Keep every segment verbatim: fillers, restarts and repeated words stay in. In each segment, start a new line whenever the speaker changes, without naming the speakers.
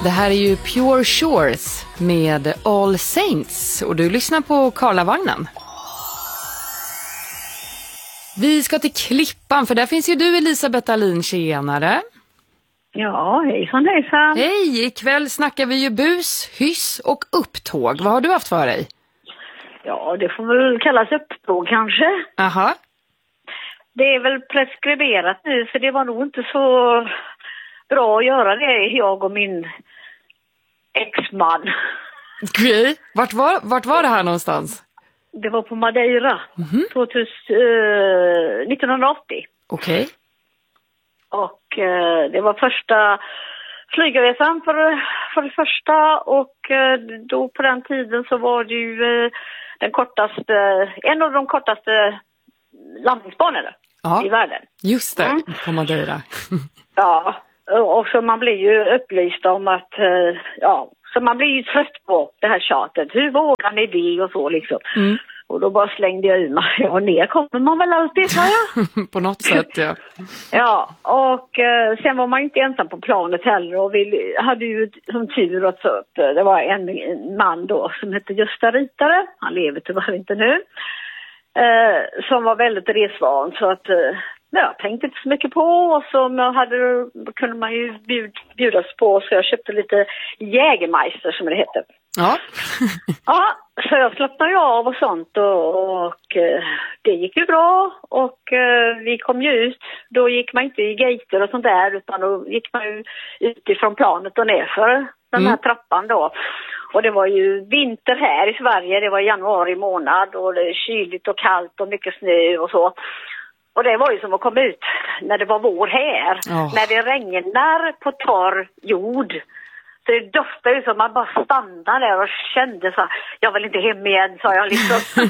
Det här är ju Pure Shores med All Saints och du lyssnar på Karlavagnen. Vi ska till Klippan för där finns ju du, Elisabeth Alin, tjenare.
Ja, hejsan hejsan.
Hej, ikväll snackar vi ju bus, hyss och upptåg. Vad har du haft för dig?
Ja, det får väl kallas upptåg kanske.
Aha.
Det är väl preskriberat nu för det var nog inte så bra att göra det, jag och min exman.
Okej, okay. vart, var, vart var det här någonstans?
Det var på Madeira, mm-hmm. tjugohundraåttio, eh, nittonhundraåttio.
Okej. Okay.
Och eh, det var första flygresan för, för det första och eh, då på den tiden så var det ju eh, den kortaste, en av de kortaste landningsbanorna ja, i världen.
Just det, mm. på Madeira.
Ja, och så man blir ju upplyst om att, eh, ja, så man blir ju trött på det här tjatet. Hur vågar ni det och så liksom. Mm. Och då bara slängde jag ur mig. Ja, ner kommer man väl alltid, sa jag.
På något sätt, ja.
Ja, och eh, sen var man inte ensam på planet heller. Och vi hade ju som tur att så upp. Det var en, en man då som hette Gösta Ritare. Han lever tyvärr inte nu. Eh, som var väldigt resvan. Så att eh, jag tänkte inte så mycket på. Och så hade, kunde man ju bjud, bjudas på. Så jag köpte lite Jägermeister som det heter.
Ja.
Ja, så jag slappnade ju av och sånt och, och eh, det gick ju bra och eh, vi kom ju ut. Då gick man inte i gater och sånt där utan då gick man ju utifrån planet och nerför den mm. här trappan då. Och det var ju vinter här i Sverige, det var januari månad och det är kyligt och kallt och mycket snö och så. Och det var ju som att komma ut när det var vår här, oh. när det regnar på torr jord. Så det doftade ju som man bara stannade där och kände så jag vill inte hem igen, sa jag liksom.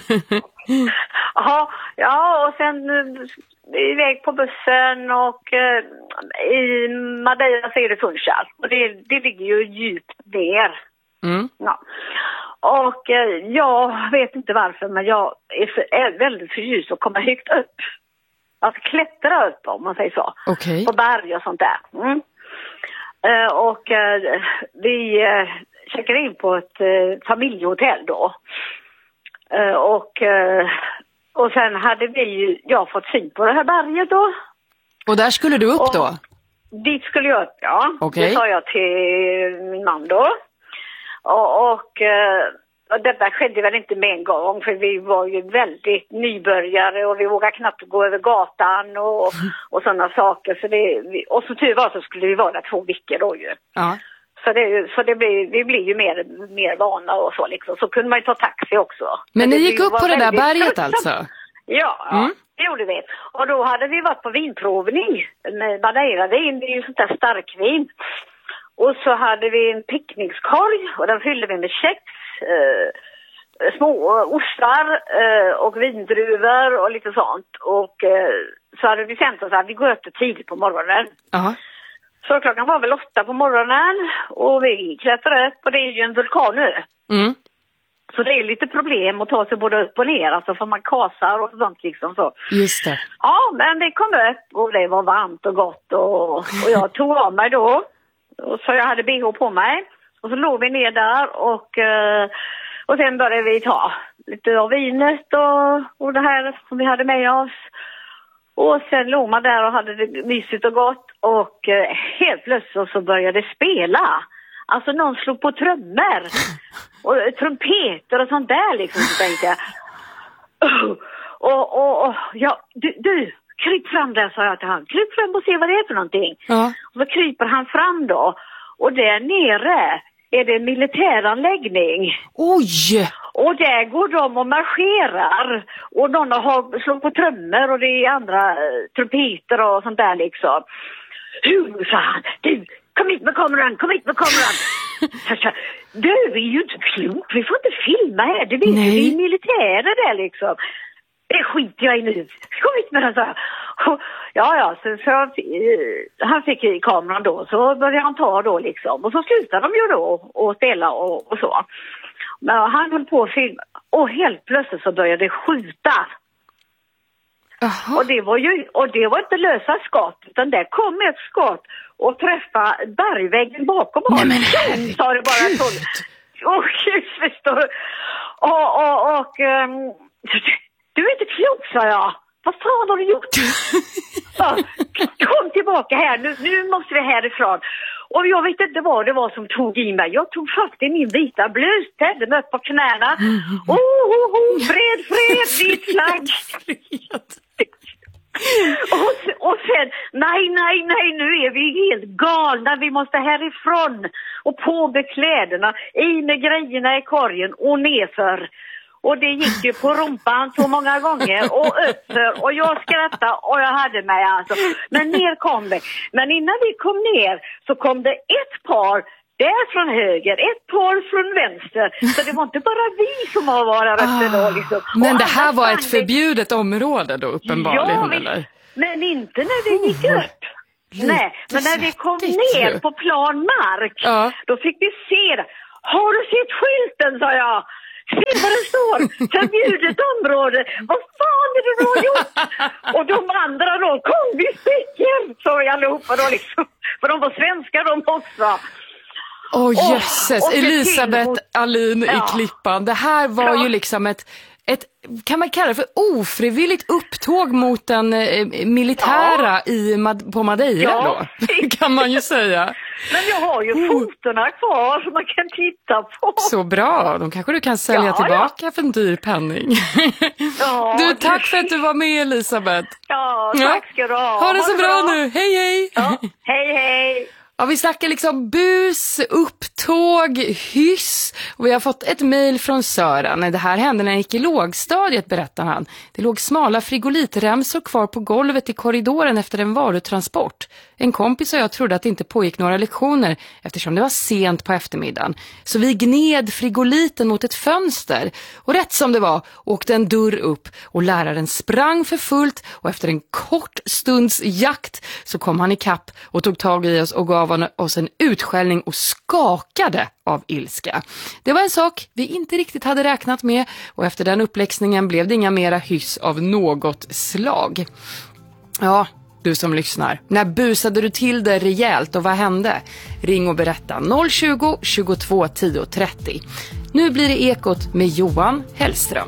Aha, ja, och sen iväg på bussen och eh, i Madeira så är det Funchal. Och det, det ligger ju djupt ner. Mm. Ja. Och eh, jag vet inte varför, men jag är, för, är väldigt förtjust att komma högt upp. Att klättra upp, om man säger så.
Okay.
På berg och sånt där. Mm. Uh, och uh, vi uh, checkade in på ett uh, familjehotell då. Uh, och, uh, och sen hade vi ju, jag fått syn på det här berget då.
Och där skulle du upp
och
då?
Dit skulle jag upp, ja.
Okay.
Det sa jag till min man då. Och, och uh, Och detta skedde väl inte med en gång för vi var ju väldigt nybörjare och vi vågade knappt gå över gatan och, och sådana saker. Så det, och så tur var så skulle vi vara två veckor då ju.
Ja.
Så, det, så det blir, vi blir ju mer, mer vana och så liksom. Så kunde man ju ta taxi också.
Men ni
det,
gick upp på det där berget trött. Alltså?
Ja, mm. det gjorde vi. Och då hade vi varit på vinprovning med Madeira-vin. Det är ju sånt där starkvin. Och så hade vi en picknickskorg och den fyllde vi med kex. Uh, små ostar uh, och vindruvor och lite sånt och uh, så hade vi känt oss att vi går upp tidigt på morgonen.
Uh-huh.
Så klockan var väl åtta på morgonen och vi klättrade upp och det är ju en vulkan nu. Mm. Så det är lite problem att ta sig både upp och ner, alltså för man kasar och sånt liksom så.
Just det.
Ja, men vi kom upp och det var varmt och gott och, och jag tog av mig då och så jag hade B H på mig. Och så låg vi ner där och, och sen började vi ta lite av vinet och, och det här som vi hade med oss. Och sen låg man där och hade det mysigt och gott och helt plötsligt så började det spela. Alltså någon slog på trummor och trumpeter och sånt där liksom, så tänkte jag. Och, och, och ja, du, du, kryp fram där, sa jag till han. Kryp fram och se vad det är för någonting. Ja. Och så kryper han fram då. Och där nere är det en militäranläggning.
Oj!
Och där går de och marscherar. Och någon har slagit på trummor och det är andra uh, trumpeter och sånt där liksom. Hur, sa han. Du, kom hit med kameran, kom hit med kameran. Du, vi är ju inte klok. Vi får inte filma här. Det vet ju, vi är militärer där liksom. Det skiter jag i nu. Kom hit med den, så. Ja, ja, så, så han fick i kameran då, så började han ta då liksom. Och så slutade de ju då och spela och, och så. Men han höll på att filma och helt plötsligt så började det skjuta. Aha. Och det var ju och det var inte lösa skott, utan där kom ett skott och träffade bergväggen bakom honom. Nej, men sa det bara så. Och förstår du. Och, och, och um, du är inte klok, sa jag. Vad fan har du gjort? Ja, kom tillbaka här, nu, nu måste vi härifrån. Och jag vet inte vad det var som tog i mig. Jag tog fast i min vita blus, tädde mig upp på knäna. Oh, oh, oh, fred, fred, ditt flagg. och, och sen, nej, nej, nej, nu är vi helt galna. Vi måste härifrån. Och på bekläderna, i med grejerna i korgen och nerför. Och det gick ju på rumpan så många gånger och uppför. Och jag skrattade och jag hade mig alltså. Men ner kom det. Men innan vi kom ner så kom det ett par där från höger, ett par från vänster. Så det var inte bara vi som har varit uppe då liksom.
Men det här var ett förbjudet område då uppenbarligen, ja, vi, eller?
Men inte när vi gick upp. Lite Nej, men när vi kom ner på plan mark, ja. Då fick vi se det. Har du sett skylten, sa jag. Se vad det står, förbjudet område. Vad fan är det du har gjort? Och de andra då, kom vi sticker, sa vi allihopa då liksom. För de var svenskar de också.
Åh oh, jösses, Elisabeth mot... Alin ja. I Klippan. Det här var ja. Ju liksom ett, ett, kan man kalla det för ofrivilligt upptåg mot den eh, militära ja. I, på Madeira ja. Då, kan man ju säga.
Men jag har ju fotorna kvar som man kan titta på.
Så bra, de kanske du kan sälja ja, tillbaka ja. För en dyr penning. Ja, du, tack för att du var med, Elisabeth.
Ja, tack ska du ha.
Ha det så bra, bra nu, hej hej.
Ja, hej hej.
Ja, vi snackar liksom bus, upptåg, hyss och vi har fått ett mejl från Sören. Det här hände när jag gick i lågstadiet, berättar han. Det låg smala frigolitremsor kvar på golvet i korridoren efter en varutransport. En kompis och jag trodde att det inte pågick några lektioner eftersom det var sent på eftermiddagen. Så vi gned frigoliten mot ett fönster och rätt som det var åkte en dörr upp och läraren sprang för fullt och efter en kort stunds jakt så kom han i kapp och tog tag i oss och gav oss en utskällning och skakade av ilska. Det var en sak vi inte riktigt hade räknat med och efter den uppläxningen blev det inga mera hyss av något slag. Ja, du som lyssnar. När busade du till det rejält och vad hände? Ring och berätta noll tjugo, tjugotvå, tio, trettio. Nu blir det Ekot med Johan Hellström.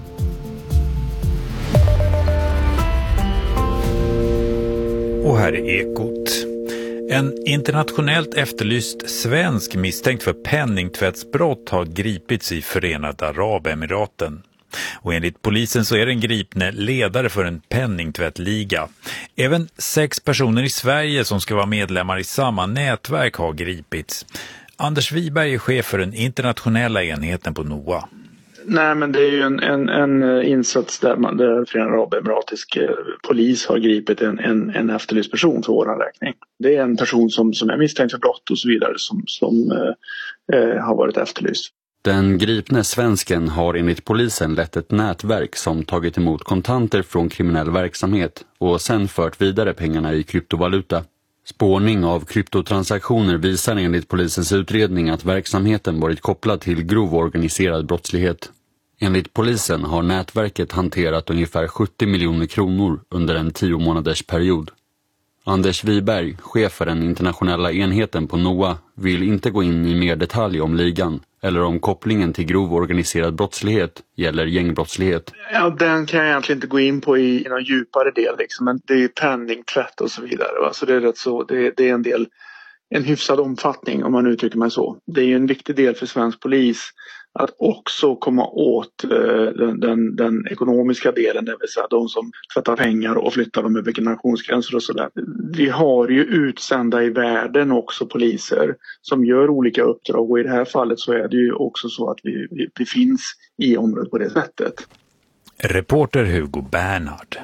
Och här är Ekot. En internationellt efterlyst svensk misstänkt för penningtvättsbrott har gripits i Förenade Arabemiraten. Och enligt polisen så är den gripne ledare för en penningtvättliga. Även sex personer i Sverige som ska vara medlemmar i samma nätverk har gripits. Anders Wiberg är chef för den internationella enheten på NOA.
Nej, men det är ju en, en, en insats där, man, där Förenade Arabemiratisk polis har gripit en, en, en efterlyst person för våran räkning. Det är en person som, som är misstänkt för brott och så vidare som, som eh, har varit efterlyst.
Den gripne svensken har enligt polisen lett ett nätverk som tagit emot kontanter från kriminell verksamhet och sen fört vidare pengarna i kryptovaluta. Spårning av kryptotransaktioner visar enligt polisens utredning att verksamheten varit kopplad till grov organiserad brottslighet. Enligt polisen har nätverket hanterat ungefär sjuttio miljoner kronor under en tio månaders period. Anders Wiberg, chef för den internationella enheten på NOA, vill inte gå in i mer detalj om ligan eller om kopplingen till grov organiserad brottslighet gäller gängbrottslighet.
Ja, den kan jag egentligen inte gå in på i, i någon djupare del liksom, men det är penningtvätt och så vidare. Va? Så det är rätt så, det, det är en del, en hyfsad omfattning om man uttrycker mig så. Det är ju en viktig del för svensk polis att också komma åt eh, den, den, den ekonomiska delen, det vill säga de som tvättar pengar och flyttar dem över generationsgränser och sådär. Vi har ju utsända i världen också poliser som gör olika uppdrag och i det här fallet så är det ju också så att vi, vi, vi finns i området på det sättet.
Reporter Hugo Bernhard.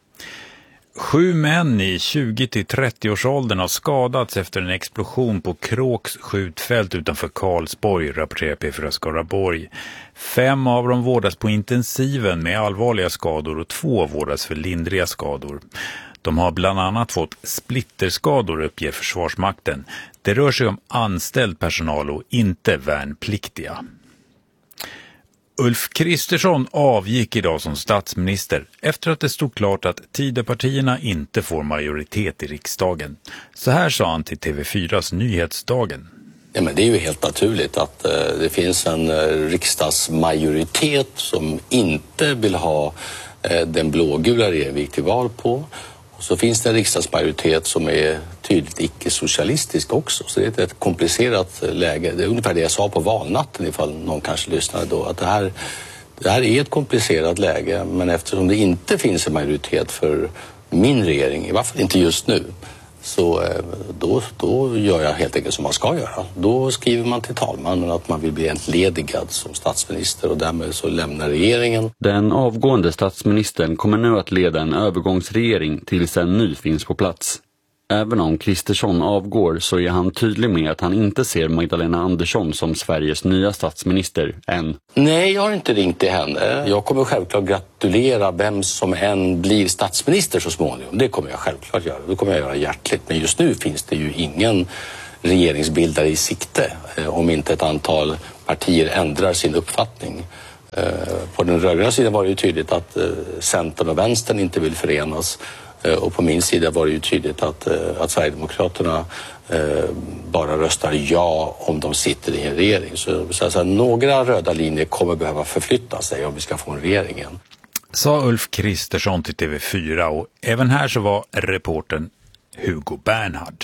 Sju män i tjugo till trettio-årsåldern har skadats efter en explosion på Kråks skjutfält utanför Karlsborg, rapporterar P fyra Skaraborg. Fem av dem vårdas på intensiven med allvarliga skador och två vårdas för lindriga skador. De har bland annat fått splitterskador, uppger Försvarsmakten. Det rör sig om anställd personal och inte värnpliktiga. Ulf Kristersson avgick idag som statsminister efter att det stod klart att Tidöpartierna inte får majoritet i riksdagen. Så här sa han till T V fyras Nyhetsdagen.
Ja, men det är ju helt naturligt att eh, det finns en eh, riksdagsmajoritet som inte vill ha eh, den blågula regering vi gick till val på. Och så finns det en riksdagsmajoritet som är tydligt icke-socialistisk också. Så det är ett komplicerat läge. Det är ungefär det jag sa på valnatten, ifall någon kanske lyssnade då. Att det här, det här är ett komplicerat läge, men eftersom det inte finns en majoritet för min regering, i varje fall inte just nu, så då, då gör jag helt enkelt som man ska göra. Då skriver man till talmannen att man vill bli entledigad som statsminister och därmed så lämnar regeringen.
Den avgående statsministern kommer nu att leda en övergångsregering tills en ny finns på plats. Även om Kristersson avgår så är han tydlig med att han inte ser Magdalena Andersson som Sveriges nya statsminister än.
Nej, jag har inte ringt till henne. Jag kommer självklart gratulera vem som än blir statsminister så småningom. Det kommer jag självklart göra. Det kommer jag göra hjärtligt. Men just nu finns det ju ingen regeringsbildare i sikte om inte ett antal partier ändrar sin uppfattning. På den rödgröna sidan var det ju tydligt att Centern och Vänstern inte vill förenas. Och på min sida var det ju tydligt att, att Sverigedemokraterna eh, bara röstar ja om de sitter i en regering. Så, så alltså, några röda linjer kommer behöva förflytta sig om vi ska få en regering igen.
Sa Ulf Kristersson till T V fyra och även här så var reportern Hugo Bernhard.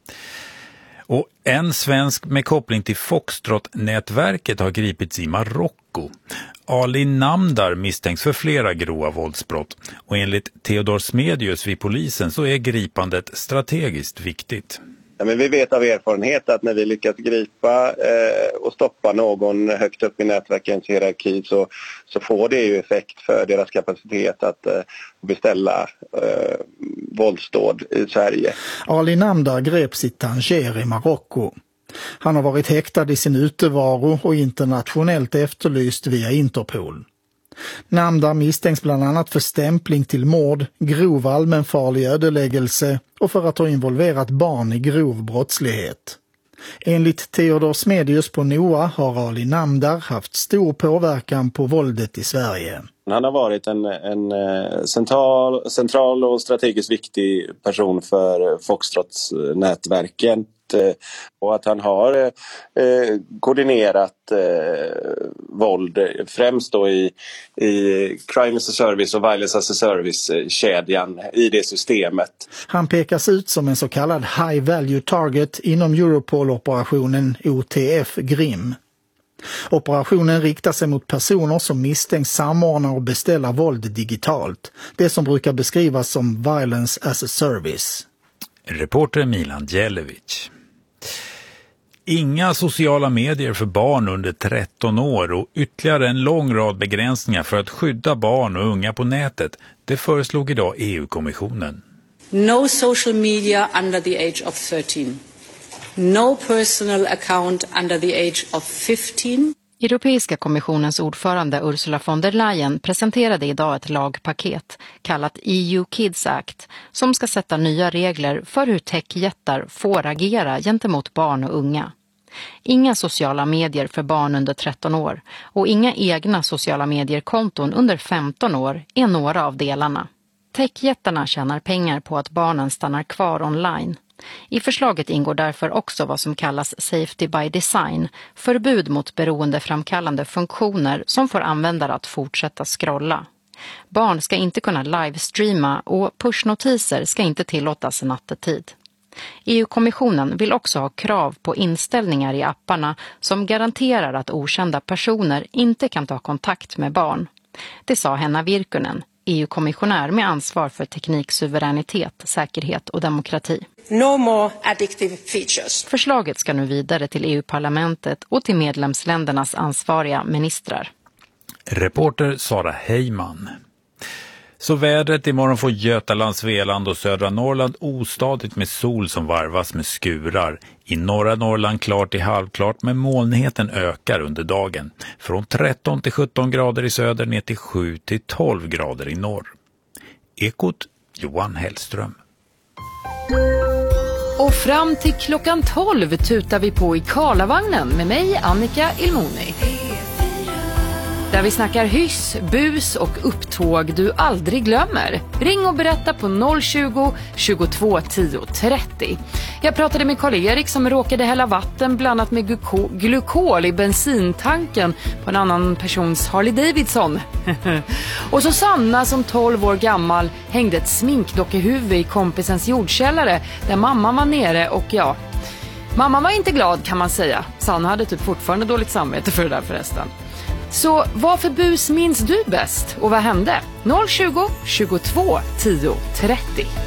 Och en svensk med koppling till Foxtrot-nätverket har gripits i Marocko. Ali Namdar misstänks för flera grova våldsbrott och enligt Theodor Smedius vid polisen så är gripandet strategiskt viktigt.
Ja, men vi vet av erfarenhet att när vi lyckas gripa eh, och stoppa någon högt upp i nätverkens hierarki så, så får det ju effekt för deras kapacitet att eh, beställa eh, våldsdåd i Sverige.
Ali Namdar greps i Tanger i Marocko. Han har varit häktad i sin utevaro och internationellt efterlyst via Interpol. Namdar misstänks bland annat för stämpling till mord, grov allmänfarlig ödeläggelse och för att ha involverat barn i grov brottslighet. Enligt Theodor Smedius på N O A har Ali Namdar haft stor påverkan på våldet i Sverige.
Han har varit en, en central, central och strategiskt viktig person för Foxtrot-nätverken. Och att han har eh, koordinerat eh, våld främst då i, i Crime as a Service och Violence as a Service-kedjan i det systemet.
Han pekas ut som en så kallad high value target inom Europol-operationen O T F Grim. Operationen riktar sig mot personer som misstänks samordna och beställa våld digitalt, det som brukar beskrivas som Violence as a Service.
Reporter Milan Djelevic. Inga sociala medier för barn under tretton år och ytterligare en lång rad begränsningar för att skydda barn och unga på nätet. Det föreslog idag E U-kommissionen.
No social media under the age of thirteen. No personal account under the age of fifteen.
Europeiska kommissionens ordförande Ursula von der Leyen presenterade idag ett lagpaket kallat E U Kids Act som ska sätta nya regler för hur techjättar får agera gentemot barn och unga. Inga sociala medier för barn under tretton år och inga egna sociala medierkonton under femton år är några av delarna. Techjättarna tjänar pengar på att barnen stannar kvar online. I förslaget ingår därför också vad som kallas safety by design, förbud mot beroendeframkallande funktioner som får användare att fortsätta scrolla. Barn ska inte kunna livestreama och pushnotiser ska inte tillåtas nattetid. E U-kommissionen vill också ha krav på inställningar i apparna som garanterar att okända personer inte kan ta kontakt med barn. Det sa Henna Virkkunen, E U-kommissionär med ansvar för tekniksuveränitet, säkerhet och demokrati.
No more addictive features.
Förslaget ska nu vidare till E U-parlamentet och till medlemsländernas ansvariga ministrar.
Reporter Sara Heyman. Så vädret imorgon får Götaland, Svealand och södra Norrland ostadigt med sol som varvas med skurar. I norra Norrland klart till halvklart men molnigheten ökar under dagen. Från tretton till sjutton grader i söder ner till sju till tolv grader i norr. Ekot Johan Hellström.
Och fram till klockan tolv tutar vi på i Karlavagnen med mig Annika Ilmoni. Där vi snackar hyss, bus och upptåg du aldrig glömmer. Ring och berätta på noll tjugo, tjugotvå tio trettio. Jag pratade med Karl-Erik som råkade hälla vatten blandat med gluko- glukol i bensintanken på en annan persons Harley Davidson. Och så Sanna som tolv år gammal hängde ett sminkdockehuvud i kompisens jordkällare där mamman var nere och ja... Mamma var inte glad kan man säga. Sanna hade typ fortfarande dåligt samvete för det där förresten. Så vad för bus minns du bäst och vad hände? noll tjugo, tjugotvå tio trettio.